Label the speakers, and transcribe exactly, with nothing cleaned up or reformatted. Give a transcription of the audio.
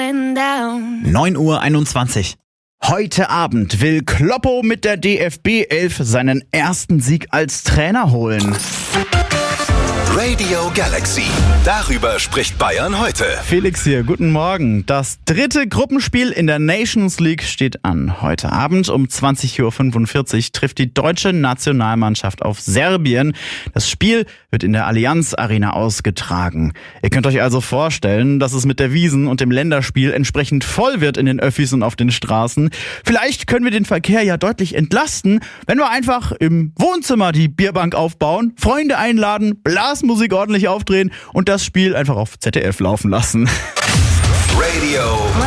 Speaker 1: going down.
Speaker 2: neun Uhr einundzwanzig. Heute Abend will Kloppo mit der D F B elf seinen ersten Sieg als Trainer holen.
Speaker 3: Radio Galaxy. Darüber spricht Bayern heute.
Speaker 2: Felix hier, guten Morgen. Das dritte Gruppenspiel in der Nations League steht an. Heute Abend um zwanzig Uhr fünfundvierzig trifft die deutsche Nationalmannschaft auf Serbien. Das Spiel wird in der Allianz Arena ausgetragen. Ihr könnt euch also vorstellen, dass es mit der Wiesn und dem Länderspiel entsprechend voll wird in den Öffis und auf den Straßen. Vielleicht können wir den Verkehr ja deutlich entlasten, wenn wir einfach im Wohnzimmer die Bierbank aufbauen, Freunde einladen, Blasmusik ordentlich aufdrehen und das Spiel einfach auf Z D F laufen lassen.
Speaker 3: Radio